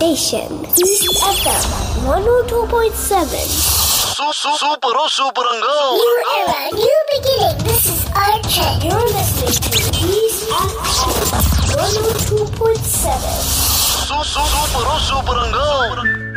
station. East FM 102.7. Super unga. New era, new beginning. This is our trend. You're listening to East FM 102.7. Super unga.